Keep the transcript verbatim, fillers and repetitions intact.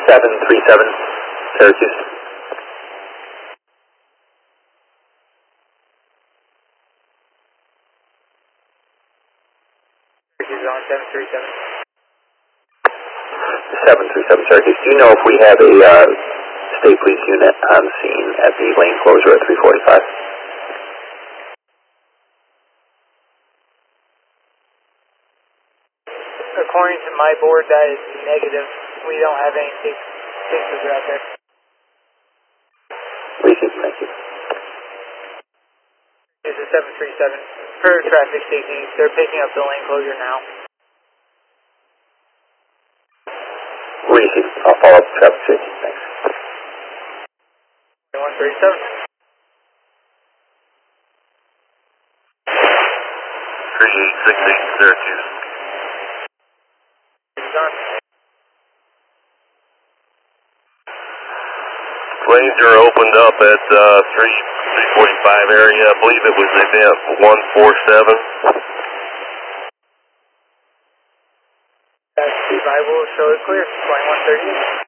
seven three seven, Syracuse. Syracuse on seven three seven. seven three seven, Syracuse. Do you know if we have a uh, state police unit on scene at the lane closure at three forty-five? According to my board, that is negative. We don't have any state police out there. Receive, thank you. This is seven three seven. For traffic safety, they're picking up the lane closure now. Receive. I'll follow up with traffic safety. Thanks. one thirty-seven. three eight six eight, Syracuse. Lanes are opened up at uh, three forty-five area. I believe it was event one forty-seven. That's I will show it clear. one thirty-eight.